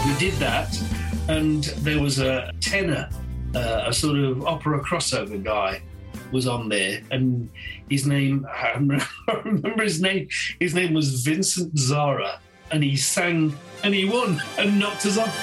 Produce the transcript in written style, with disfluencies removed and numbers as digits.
We did that, and there was a tenor, a sort of opera crossover guy was on there, and his name, I remember his name was Vincent Zara, and he sang and he won and knocked us off.